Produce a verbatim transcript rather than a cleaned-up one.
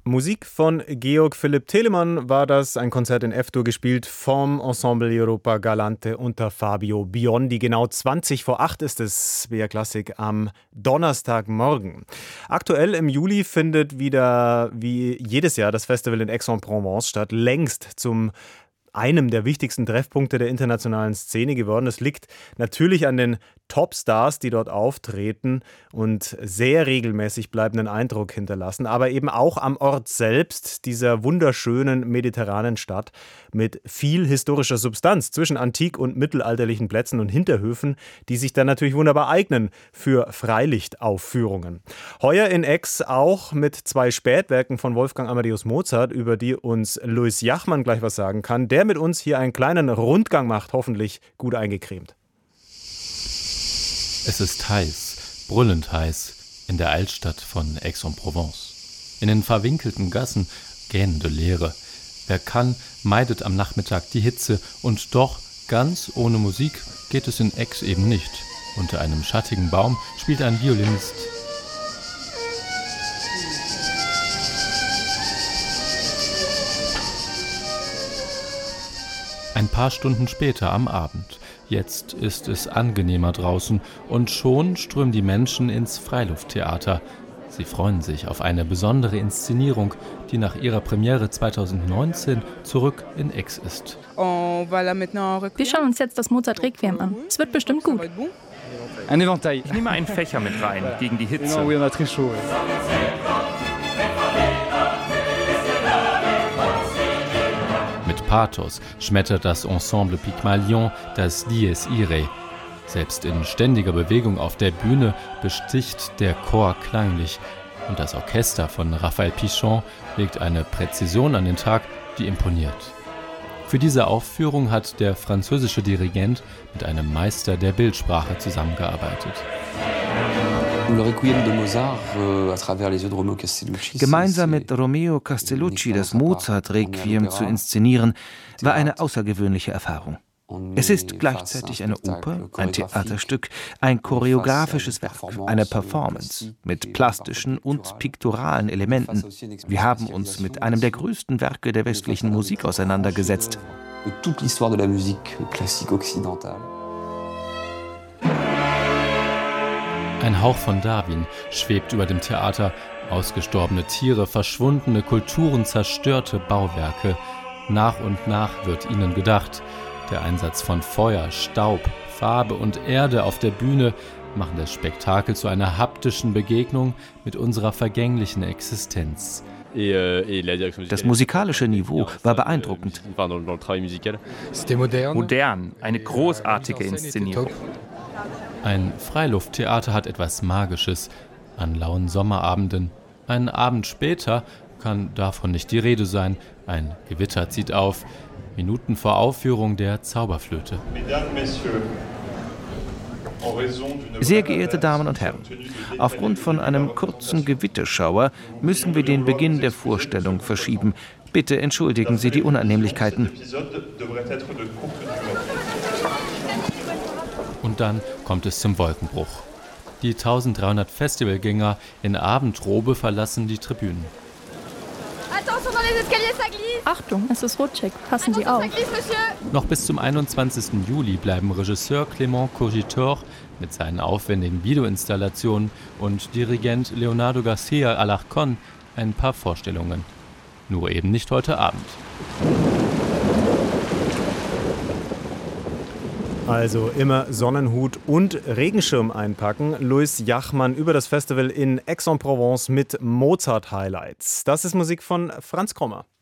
Musik von Georg Philipp Telemann war das, ein Konzert in F-Dur gespielt vom Ensemble Europa Galante unter Fabio Biondi. Genau zwanzig vor acht ist es, B R Klassik am Donnerstagmorgen. Aktuell im Juli findet wieder wie jedes Jahr das Festival in Aix-en-Provence statt, längst zum einem der wichtigsten Treffpunkte der internationalen Szene geworden. Es liegt natürlich an den Topstars, die dort auftreten und sehr regelmäßig bleibenden Eindruck hinterlassen, aber eben auch am Ort selbst, dieser wunderschönen mediterranen Stadt mit viel historischer Substanz zwischen antik- und mittelalterlichen Plätzen und Hinterhöfen, die sich dann natürlich wunderbar eignen für Freilichtaufführungen. Heuer in Aix auch mit zwei Spätwerken von Wolfgang Amadeus Mozart, über die uns Louis Jachmann gleich was sagen kann, der mit uns hier einen kleinen Rundgang macht, hoffentlich gut eingecremt. Es ist heiß, brüllend heiß, in der Altstadt von Aix-en-Provence. In den verwinkelten Gassen gähnende Leere. Wer kann, meidet am Nachmittag die Hitze, und doch ganz ohne Musik geht es in Aix eben nicht. Unter einem schattigen Baum spielt ein Violinist. Ein paar Stunden später am Abend. Jetzt ist es angenehmer draußen und schon strömen die Menschen ins Freilufttheater. Sie freuen sich auf eine besondere Inszenierung, die nach ihrer Premiere zweitausendneunzehn zurück in Aix ist. Wir schauen uns jetzt das Mozart-Requiem an. Es wird bestimmt gut. Ich nehme einen Fächer mit rein, gegen die Hitze. Mit Pathos schmettert das Ensemble Pygmalion das Dies Irae. Selbst in ständiger Bewegung auf der Bühne besticht der Chor klanglich. Und das Orchester von Raphael Pichon legt eine Präzision an den Tag, die imponiert. Für diese Aufführung hat der französische Dirigent mit einem Meister der Bildsprache zusammengearbeitet. Gemeinsam mit Romeo Castellucci das Mozart-Requiem zu inszenieren, war eine außergewöhnliche Erfahrung. Es ist gleichzeitig eine Oper, ein Theaterstück, ein choreografisches Werk, eine Performance mit plastischen und piktoralen Elementen. Wir haben uns mit einem der größten Werke der westlichen Musik auseinandergesetzt. Ein Hauch von Darwin schwebt über dem Theater. Ausgestorbene Tiere, verschwundene Kulturen, zerstörte Bauwerke. Nach und nach wird ihnen gedacht. Der Einsatz von Feuer, Staub, Farbe und Erde auf der Bühne machen das Spektakel zu einer haptischen Begegnung mit unserer vergänglichen Existenz. Das musikalische Niveau war beeindruckend. Modern, eine großartige Inszenierung. Ein Freilufttheater hat etwas Magisches an lauen Sommerabenden. Einen Abend später kann davon nicht die Rede sein. Ein Gewitter zieht auf, Minuten vor Aufführung der Zauberflöte. Sehr geehrte Damen und Herren, aufgrund von einem kurzen Gewitterschauer müssen wir den Beginn der Vorstellung verschieben. Bitte entschuldigen Sie die Unannehmlichkeiten. Und dann kommt es zum Wolkenbruch. Die dreizehnhundert Festivalgänger in Abendrobe verlassen die Tribünen. Achtung, es ist rutschig. Passen Sie auf. Noch bis zum einundzwanzigsten Juli bleiben Regisseur Clément Cogitor mit seinen aufwendigen Videoinstallationen und Dirigent Leonardo García Alarcón ein paar Vorstellungen. Nur eben nicht heute Abend. Also immer Sonnenhut und Regenschirm einpacken. Louis Jachmann über das Festival in Aix-en-Provence mit Mozart-Highlights. Das ist Musik von Franz Krommer.